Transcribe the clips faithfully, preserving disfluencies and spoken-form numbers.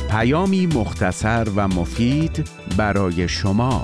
پیامی مختصر و مفید برای شما.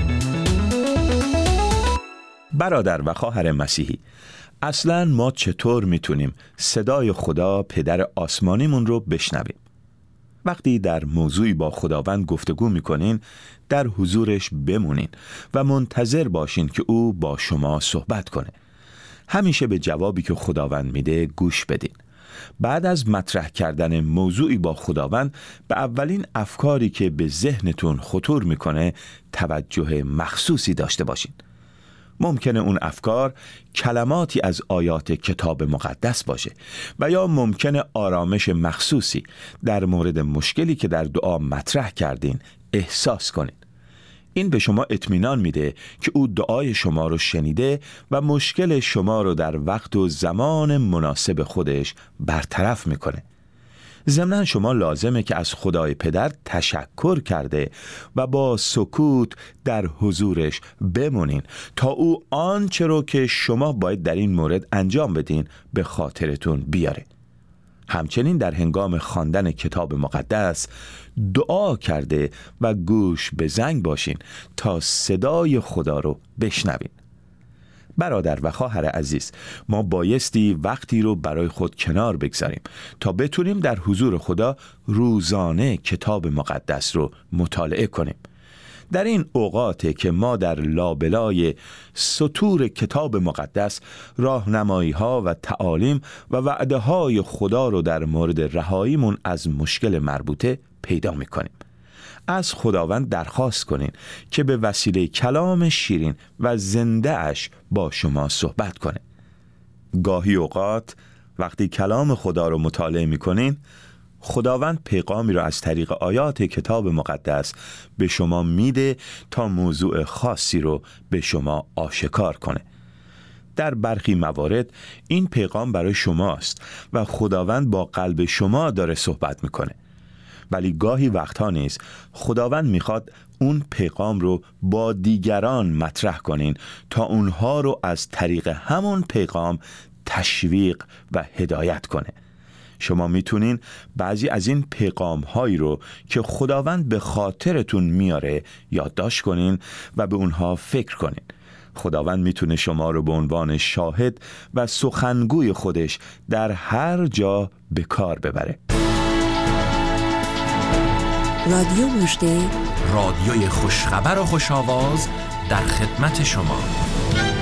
برادر و خواهر مسیحی، اصلاً ما چطور میتونیم صدای خدا پدر آسمانیمون رو بشنویم؟ وقتی در موضوعی با خداوند گفتگو میکنین، در حضورش بمونین و منتظر باشین که او با شما صحبت کنه. همیشه به جوابی که خداوند میده گوش بدین. بعد از مطرح کردن موضوعی با خداوند، به اولین افکاری که به ذهنتون خطور میکنه توجه مخصوصی داشته باشین. ممکنه اون افکار کلماتی از آیات کتاب مقدس باشه و یا ممکنه آرامش مخصوصی در مورد مشکلی که در دعا مطرح کردین احساس کنین. این به شما اطمینان میده که او دعای شما رو شنیده و مشکل شما رو در وقت و زمان مناسب خودش برطرف میکنه. ضمناً شما لازمه که از خدای پدر تشکر کرده و با سکوت در حضورش بمونین تا او آنچه رو که شما باید در این مورد انجام بدین به خاطرتون بیاره. همچنین در هنگام خواندن کتاب مقدس دعا کرده و گوش به زنگ باشین تا صدای خدا رو بشنوین. برادر و خواهر عزیز، ما بایستی وقتی رو برای خود کنار بگذاریم تا بتونیم در حضور خدا روزانه کتاب مقدس رو مطالعه کنیم. در این اوقاته که ما در لابلای سطور کتاب مقدس راهنمایی ها و تعالیم و وعده های خدا رو در مورد رهاییمون از مشکل مربوطه پیدا میکنیم. از خداوند درخواست کنین که به وسیله کلام شیرین و زنده اش با شما صحبت کنه. گاهی اوقات وقتی کلام خدا رو مطالعه میکنین، خداوند پیغامی رو از طریق آیات کتاب مقدس به شما میده تا موضوع خاصی رو به شما آشکار کنه. در برخی موارد این پیغام برای شماست و خداوند با قلب شما داره صحبت میکنه. ولی گاهی وقتها نیز خداوند میخواد اون پیغام رو با دیگران مطرح کنین تا اونها رو از طریق همون پیغام تشویق و هدایت کنه. شما میتونین بعضی از این پیغام هایی رو که خداوند به خاطرتون میاره یادداشت کنین و به اونها فکر کنین. خداوند میتونه شما رو به عنوان شاهد و سخنگوی خودش در هر جا به کار ببره. رادیو مژده، رادیوی خوشخبر و خوش‌آواز در خدمت شما.